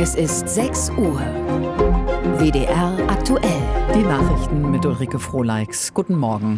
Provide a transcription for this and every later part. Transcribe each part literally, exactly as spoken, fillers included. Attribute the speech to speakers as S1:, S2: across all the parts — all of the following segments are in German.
S1: Es ist sechs Uhr. W D R aktuell.
S2: Die Nachrichten mit Ulrike Frohleix. Guten Morgen.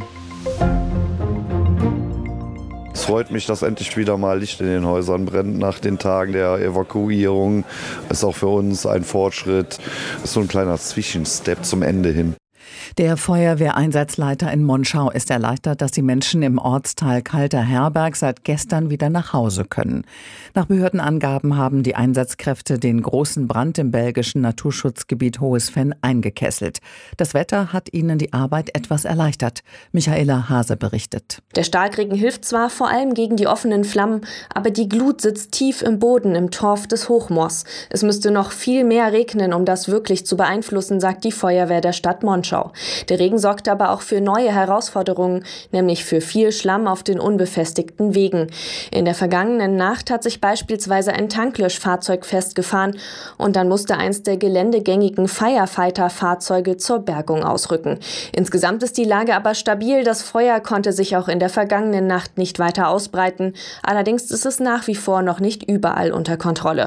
S3: Es freut mich, dass endlich wieder mal Licht in den Häusern brennt nach den Tagen der Evakuierung. Das ist auch für uns ein Fortschritt. Das ist so ein kleiner Zwischenstep zum Ende hin.
S2: Der Feuerwehreinsatzleiter in Monschau ist erleichtert, dass die Menschen im Ortsteil Kalter Herberg seit gestern wieder nach Hause können. Nach Behördenangaben haben die Einsatzkräfte den großen Brand im belgischen Naturschutzgebiet Hohes Venn eingekesselt. Das Wetter hat ihnen die Arbeit etwas erleichtert. Michaela Hase berichtet.
S4: Der Starkregen hilft zwar vor allem gegen die offenen Flammen, aber die Glut sitzt tief im Boden im Torf des Hochmoors. Es müsste noch viel mehr regnen, um das wirklich zu beeinflussen, sagt die Feuerwehr der Stadt Monschau. Der Regen sorgt aber auch für neue Herausforderungen, nämlich für viel Schlamm auf den unbefestigten Wegen. In der vergangenen Nacht hat sich beispielsweise ein Tanklöschfahrzeug festgefahren und dann musste eins der geländegängigen Firefighter-Fahrzeuge zur Bergung ausrücken. Insgesamt ist die Lage aber stabil. Das Feuer konnte sich auch in der vergangenen Nacht nicht weiter ausbreiten. Allerdings ist es nach wie vor noch nicht überall unter Kontrolle.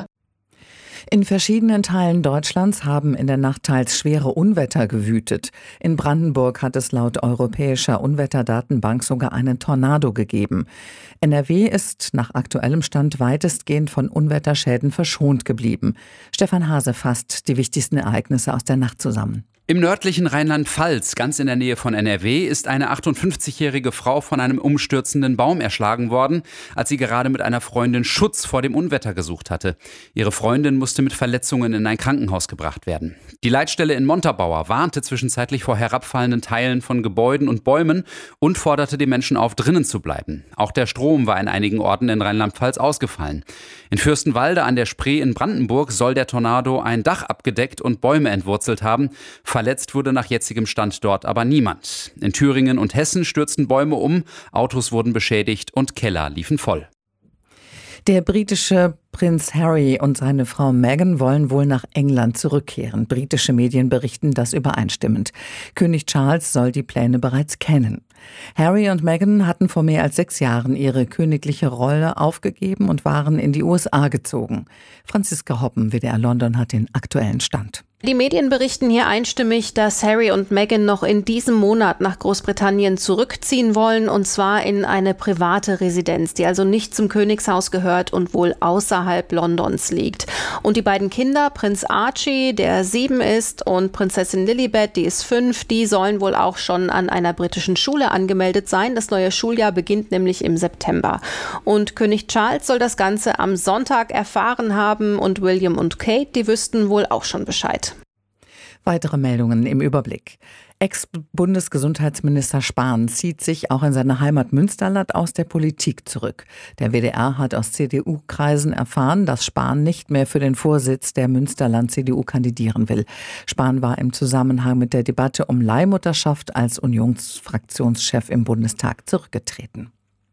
S2: In verschiedenen Teilen Deutschlands haben in der Nacht teils schwere Unwetter gewütet. In Brandenburg hat es laut Europäischer Unwetterdatenbank sogar einen Tornado gegeben. N R W ist nach aktuellem Stand weitestgehend von Unwetterschäden verschont geblieben. Stefan Hase fasst die wichtigsten Ereignisse aus der Nacht zusammen.
S5: Im nördlichen Rheinland-Pfalz, ganz in der Nähe von N R W, ist eine achtundfünfzigjährige Frau von einem umstürzenden Baum erschlagen worden, als sie gerade mit einer Freundin Schutz vor dem Unwetter gesucht hatte. Ihre Freundin musste mit Verletzungen in ein Krankenhaus gebracht werden. Die Leitstelle in Montabaur warnte zwischenzeitlich vor herabfallenden Teilen von Gebäuden und Bäumen und forderte die Menschen auf, drinnen zu bleiben. Auch der Strom war in einigen Orten in Rheinland-Pfalz ausgefallen. In Fürstenwalde an der Spree in Brandenburg soll der Tornado ein Dach abgedeckt und Bäume entwurzelt haben. Verletzt wurde nach jetzigem Stand dort aber niemand. In Thüringen und Hessen stürzten Bäume um, Autos wurden beschädigt und Keller liefen voll.
S2: Der britische Prinz Harry und seine Frau Meghan wollen wohl nach England zurückkehren. Britische Medien berichten das übereinstimmend. König Charles soll die Pläne bereits kennen. Harry und Meghan hatten vor mehr als sechs Jahren ihre königliche Rolle aufgegeben und waren in die U S A gezogen. Franziska Hoppen, W D R London, hat den aktuellen Stand.
S6: Die Medien berichten hier einstimmig, dass Harry und Meghan noch in diesem Monat nach Großbritannien zurückziehen wollen, und zwar in eine private Residenz, die also nicht zum Königshaus gehört und wohl außerhalb Londons liegt. Und die beiden Kinder, Prinz Archie, der sieben ist, und Prinzessin Lilibet, die ist fünf, die sollen wohl auch schon an einer britischen Schule angemeldet sein. Das neue Schuljahr beginnt nämlich im September. Und König Charles soll das Ganze am Sonntag erfahren haben, und William und Kate, die wüssten wohl auch schon Bescheid.
S2: Weitere Meldungen im Überblick. Ex-Bundesgesundheitsminister Spahn zieht sich auch in seine Heimat Münsterland aus der Politik zurück. Der W D R hat aus C D U-Kreisen erfahren, dass Spahn nicht mehr für den Vorsitz der Münsterland-C D U kandidieren will. Spahn war im Zusammenhang mit der Debatte um Leihmutterschaft als Unionsfraktionschef im Bundestag zurückgetreten.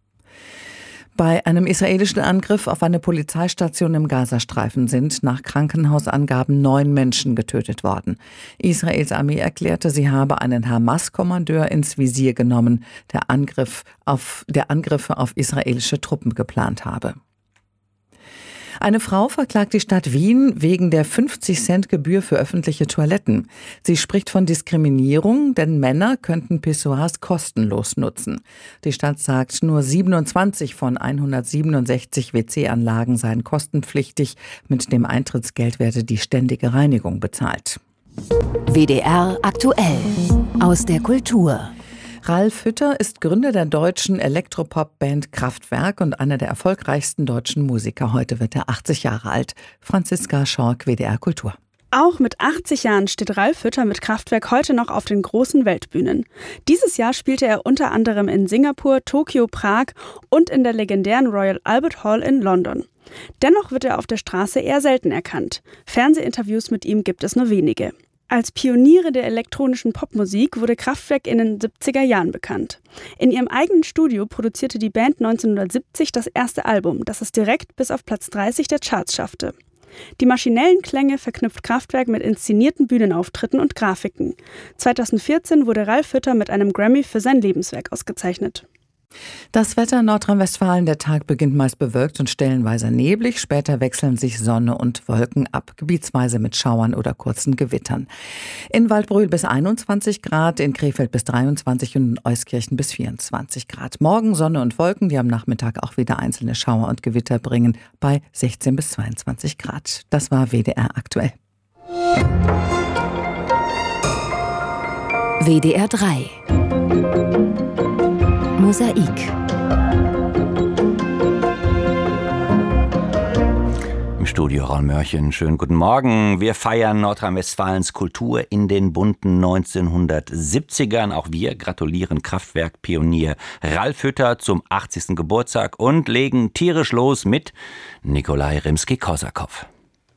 S2: Bei einem israelischen Angriff auf eine Polizeistation im Gazastreifen sind nach Krankenhausangaben neun Menschen getötet worden. Israels Armee erklärte, sie habe einen Hamas-Kommandeur ins Visier genommen, der Angriff auf, der Angriffe auf israelische Truppen geplant habe. Eine Frau verklagt die Stadt Wien wegen der fünfzig Cent Gebühr für öffentliche Toiletten. Sie spricht von Diskriminierung, denn Männer könnten Pissoirs kostenlos nutzen. Die Stadt sagt, nur siebenundzwanzig von hundertsiebenundsechzig W C-Anlagen seien kostenpflichtig. Mit dem Eintrittsgeld werde die ständige Reinigung bezahlt.
S1: W D R aktuell aus der Kultur.
S2: Ralf Hütter ist Gründer der deutschen Elektropop-Band Kraftwerk und einer der erfolgreichsten deutschen Musiker. Heute wird er achtzig Jahre alt. Franziska Schork, W D R Kultur.
S7: Auch mit achtzig Jahren steht Ralf Hütter mit Kraftwerk heute noch auf den großen Weltbühnen. Dieses Jahr spielte er unter anderem in Singapur, Tokio, Prag und in der legendären Royal Albert Hall in London. Dennoch wird er auf der Straße eher selten erkannt. Fernsehinterviews mit ihm gibt es nur wenige. Als Pioniere der elektronischen Popmusik wurde Kraftwerk in den siebziger Jahren bekannt. In ihrem eigenen Studio produzierte die Band neunzehnhundertsiebzig das erste Album, das es direkt bis auf Platz dreißig der Charts schaffte. Die maschinellen Klänge verknüpft Kraftwerk mit inszenierten Bühnenauftritten und Grafiken. zweitausendvierzehn wurde Ralf Hütter mit einem Grammy für sein Lebenswerk ausgezeichnet.
S2: Das Wetter in Nordrhein-Westfalen, der Tag beginnt meist bewölkt und stellenweise neblig. Später wechseln sich Sonne und Wolken ab, gebietsweise mit Schauern oder kurzen Gewittern. In Waldbröl bis einundzwanzig Grad, in Krefeld bis dreiundzwanzig und in Euskirchen bis vierundzwanzig Grad. Morgen Sonne und Wolken, die am Nachmittag auch wieder einzelne Schauer und Gewitter bringen, bei sechzehn bis zweiundzwanzig Grad. Das war W D R aktuell.
S1: W D R drei Mosaik.
S8: Im Studio Raul Mörchen, schönen guten Morgen. Wir feiern Nordrhein-Westfalens Kultur in den bunten neunzehnhundertsiebzigern. Auch wir gratulieren Kraftwerk-Pionier Ralf Hütter zum achtzigsten Geburtstag und legen tierisch los mit Nikolai Rimski-Korsakow.